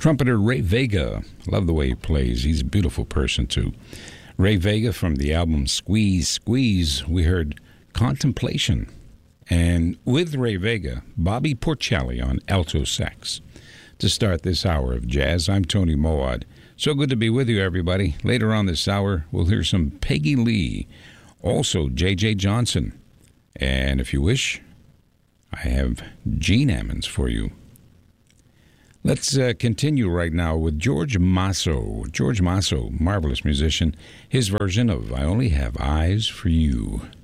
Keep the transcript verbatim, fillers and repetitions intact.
Trumpeter Ray Vega. Love the way he plays. He's a beautiful person, too. Ray Vega from the album Squeeze, Squeeze. We heard Contemplation. And with Ray Vega, Bobby Porcelli on alto sax. To start this hour of jazz, I'm Tony Moad. So good to be with you, everybody. Later on this hour, we'll hear some Peggy Lee. Also, J J Johnson. And if you wish, I have Gene Ammons for you. Let's uh, continue right now with George Masso. George Masso, marvelous musician. His version of I Only Have Eyes for You.